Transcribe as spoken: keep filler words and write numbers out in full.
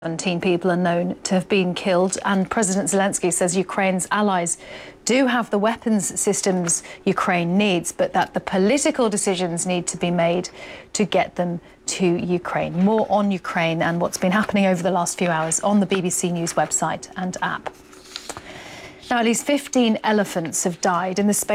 seventeen people are known to have been killed, and President Zelensky says Ukraine's allies do have the weapons systems Ukraine needs, but that the political decisions need to be made to get them to Ukraine. More on Ukraine and what's been happening over the last few hours on the B B C News website and app. Now, at least fifteen elephants have died in the space